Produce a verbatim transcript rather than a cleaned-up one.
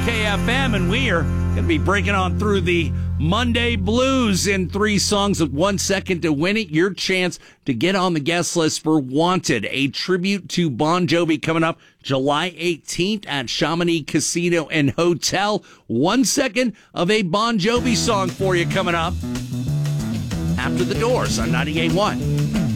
K F M, and we are going to be breaking on through the Monday Blues in three songs with one second to win it. Your chance to get on the guest list for Wanted, a tribute to Bon Jovi coming up July eighteenth at Chamonix Casino and Hotel. One second of a Bon Jovi song for you coming up after the Doors on ninety-eight point one.